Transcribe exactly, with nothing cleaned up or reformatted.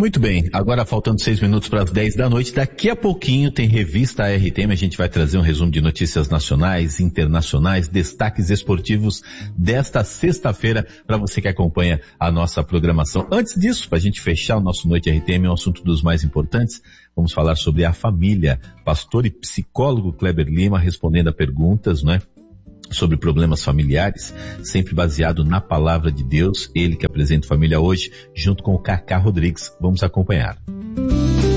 Muito bem, agora faltando seis minutos para as dez da noite, daqui a pouquinho tem Revista R T M, a gente vai trazer um resumo de notícias nacionais, internacionais, destaques esportivos desta sexta-feira para você que acompanha a nossa programação. Antes disso, para a gente fechar o nosso Noite R T M, é um assunto dos mais importantes, vamos falar sobre a família. Pastor e psicólogo Kleber Lima respondendo a perguntas, não é? Sobre problemas familiares, sempre baseado na palavra de Deus, ele que apresenta Família Hoje, junto com o Cacá Rodrigues. Vamos acompanhar.